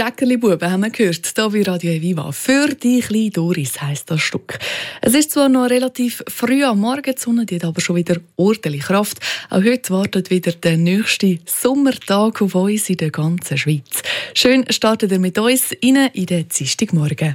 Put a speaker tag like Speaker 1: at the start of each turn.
Speaker 1: Schäckerli-Buben haben wir gehört, hier bei Radio Viva. Für die kleine Doris heisst das Stück. Es ist zwar noch relativ früh am Morgen, die Sonne hat aber schon wieder ordentlich Kraft. Auch heute wartet wieder der nächste Sommertag auf uns in der ganzen Schweiz. Schön startet ihr mit uns rein in den Dienstagmorgen.